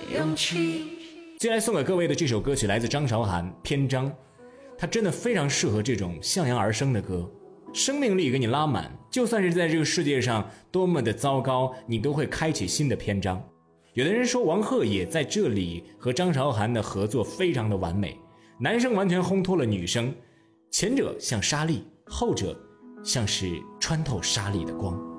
勇气。 接下来送给各位的这首歌曲来自张韶涵《篇章》，它真的非常适合这种向阳而生的歌，生命力给你拉满，就算是在这个世界上多么的糟糕，你都会开启新的篇章。有的人说王鹤也在这里和张韶涵的合作非常的完美，男生完全烘托了女生，前者像沙粒，后者像是穿透沙粒的光。